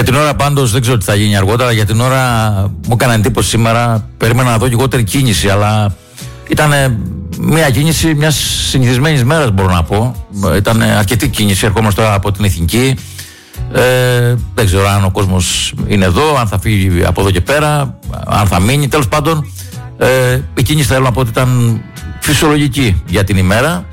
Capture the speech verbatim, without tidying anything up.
Για την ώρα πάντως δεν ξέρω τι θα γίνει αργότερα. Για την ώρα μου έκανε εντύπωση σήμερα. Περίμενα να δω λιγότερη κίνηση, αλλά ήταν μια κίνηση μιας συνηθισμένης μέρας, μπορώ να πω. Ήταν αρκετή κίνηση. Ερχόμαστε τώρα από την Εθνική. Ε, δεν ξέρω αν ο κόσμος είναι εδώ, αν θα φύγει από εδώ και πέρα, αν θα μείνει. Τέλος πάντων, ε, η κίνηση θέλω να πω ότι ήταν φυσιολογική για την ημέρα.